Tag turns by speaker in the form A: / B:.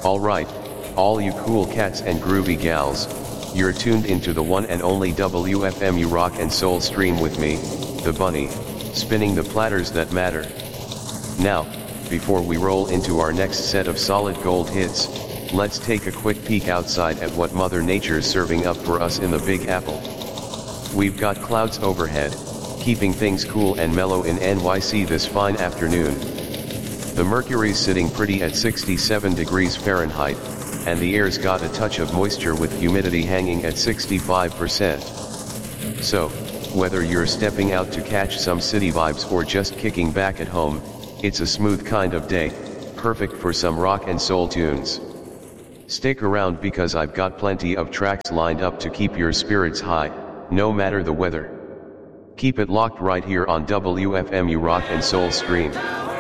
A: Alright, all you cool cats and groovy gals, you're tuned into the one and only WFMU Rock and Soul stream with me, the Bunny, spinning the platters that matter. Now, before we roll into our next set of solid gold hits, let's take a quick peek outside at what Mother Nature's serving up for us in the Big Apple. We've got clouds overhead, keeping things cool and mellow in NYC this fine afternoon. The mercury's sitting pretty at 67 degrees Fahrenheit, and the air's got a touch of moisture with humidity hanging at 65%. So, whether you're stepping out to catch some city vibes or just kicking back at home, it's a smooth kind of day, perfect for some rock and soul tunes. Stick around because I've got plenty of tracks lined up to keep your spirits high, no matter the weather. Keep it locked right here on WFMU Rock and Soul Stream.